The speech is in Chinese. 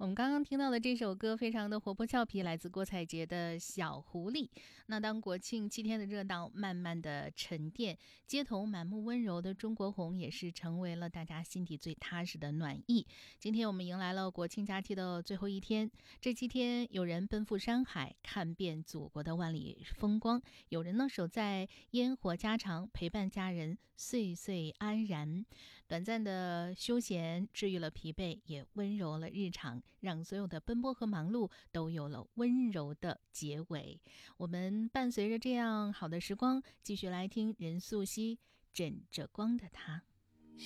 我们刚刚听到的这首歌非常的活泼俏皮，来自郭采洁的小狐狸。那当国庆7天的热闹慢慢的沉淀，街头满目温柔的中国红也是成为了大家心底最踏实的暖意。今天我们迎来了国庆假期的最后一天，这7天有人奔赴山海，看遍祖国的万里风光，有人呢守在烟火家常，陪伴家人岁岁安然。短暂的休闲治愈了疲惫，也温柔了日常，让所有的奔波和忙碌都有了温柔的结尾。我们伴随着这样好的时光，继续来听任素汐枕着光的她。